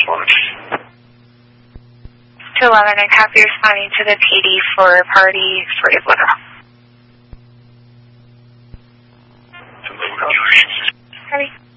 To 11, I copy responding to the PD for party for Isleta. Copy.